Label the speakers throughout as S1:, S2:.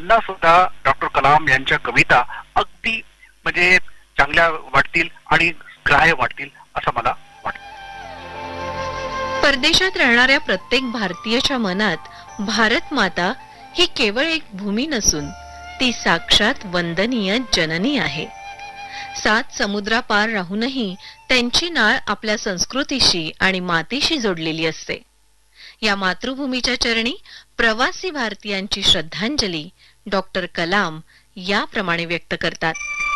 S1: त्यांना सुद्धा डॉक्टर कलाम यांच्या कविता अगदी म्हणजे चांगल्या वाटतील आणि ग्राह्य वाटतील असं मला वाटतं.
S2: परदेशात राहणाऱ्या प्रत्येक भारतीयाच्या मनात भारत माता ही केवळ एक भूमी नसून ती साक्षात वंदनीय जननी आहे. 7 समुद्रापार राहूनही त्यांची नाळ आपल्या संस्कृतीशी आणि मातीशी जोडलेली असते. या मातृभूमीच्या चरणी प्रवासी भारतीयांची श्रद्धांजली डॉक्टर कलाम याप्रमाणे व्यक्त करतात.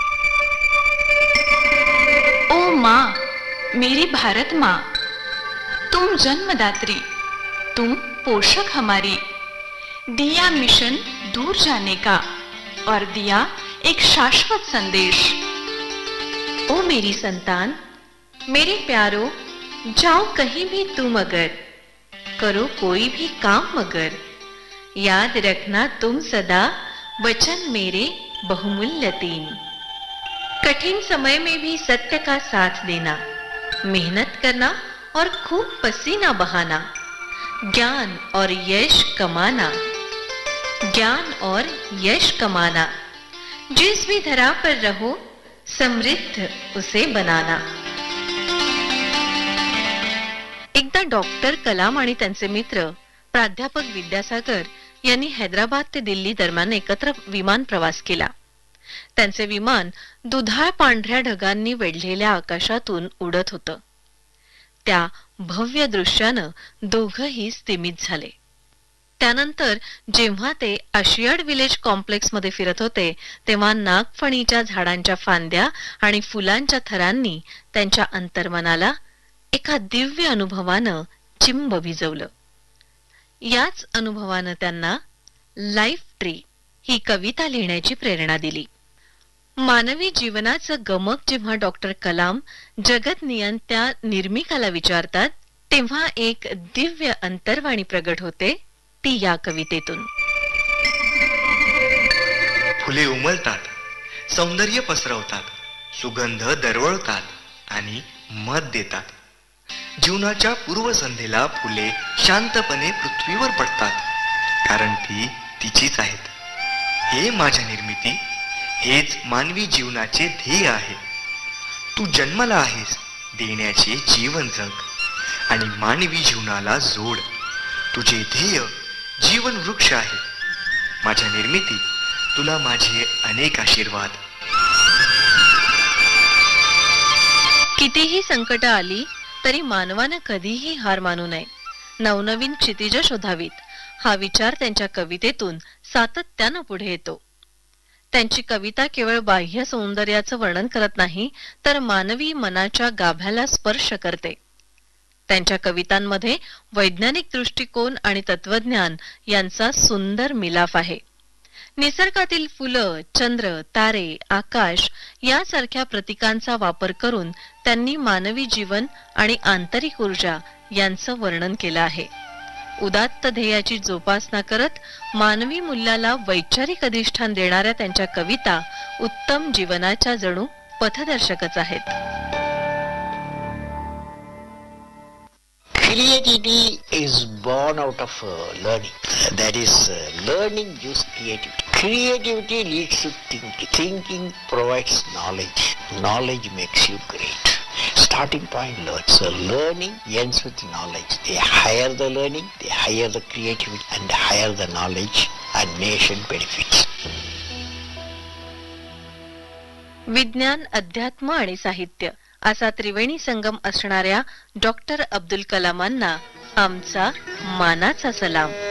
S3: ओ माँ, मेरी भारत माँ, तुम जन्मदात्री, तुम पोषक हमारी, दिया मिशन दूर जाने का और दिया एक शाश्वत संदेश.
S2: ओ मेरी संतान, मेरे प्यारो, जाओ कहीं भी तुम अगर, करो कोई भी काम मगर, याद रखना तुम सदा वचन मेरे बहुमूल्य 3. कठिन समय में भी सत्य का साथ देना, मेहनत करना और खूब पसीना बहाना, ज्ञान और यश कमाना, ज्ञान और यश कमाना, जिस भी धरा पर रहो समृद्ध उसे बनाना. एकदा डॉक्टर कलाम आणि त्यांचे मित्र प्राध्यापक विद्यासागर यांनी हैदराबाद ते दिल्ली दरम्यान एकत्र विमान प्रवास केला. त्यांचे विमान दुधाळ पांढऱ्या ढगांनी वेढलेल्या आकाशातून उडत होतं. त्या भव्य दृश्यानं दोघंही स्तिमित झाले. त्यानंतर जेव्हा ते आशियाड विलेज कॉम्प्लेक्स मध्ये फिरत होते तेव्हा नागफणीच्या झाडांच्या फांद्या आणि फुलांच्या थरांनी त्यांच्या अंतर्मनाला एका दिव्य अनुभवानं चिंब भिजवलं. याच अनुभवानं त्यांना लाईफ ट्री ही कविता लिहिण्याची प्रेरणा दिली. मानवी जीवनाचं गमक जेव्हा डॉक्टर कलाम जगत नियंत्या निर्मिकाला विचारतात तेव्हा एक दिव्य अंतर्वाणी प्रगट होते, ती या कवितेतून.
S4: फुले उमलतात, सौंदर्य पसरवतात, सुगंध दरवळतात आणि मध देतात. जीवनाच्या पूर्वसंध्येला फुले शांतपणे पृथ्वीवर पडतात, कारण ती तिचीच आहेत. हे माझ्या निर्मिती, हेच मानवी जीवनाचे ध्येय आहे. तू जन्माला आहेस देण्याचे जीवन जग आणि मानवी जीवनाला जोड. तुझे ध्येय जीवन वृक्ष आहे. माझ्या निर्मिती, तुला माझे अनेक आशीर्वाद.
S2: कितीही संकट आली तरी मानवानं कधीही हार मानू नये. नवनवीन क्षितिज शोधावीत, हा विचार त्यांच्या कवितेतून सातत्यानं पुढे येतो. त्यांची कविता केवळ बाह्य सौंदर्याचं वर्णन करत नाही, तर मानवी मनाच्या गाभ्याला स्पर्श करते. त्यांच्या कवितांमध्ये वैज्ञानिक दृष्टिकोन आणि तत्वज्ञान यांचा सुंदर मिलाफ आहे. निसर्गातील फुलं, चंद्र, तारे, आकाश यासारख्या प्रतीकांचा वापर करून त्यांनी मानवी जीवन आणि आंतरिक ऊर्जा यांचं वर्णन केलं आहे. उदात्त ध्येयाची जोपासना करत मानवी मूल्याला वैचारिक अधिष्ठान देणाऱ्या त्यांच्या कविता उत्तम जीवनाच्या जणू पथदर्शकच आहेत.
S5: Creativity is born out of learning. That is, learning gives creativity. Creativity leads to thinking. Thinking provides knowledge. Knowledge makes you great. Starting point, learn. So learning ends with knowledge. The higher the learning, the higher the creativity, and the higher the knowledge, and nation benefits.
S2: विज्ञान, अध्यात्म आणि साहित्य असा त्रिवेणी संगम असणाऱ्या doctor Abdul कलामांना आमचा मानाचा सलाम.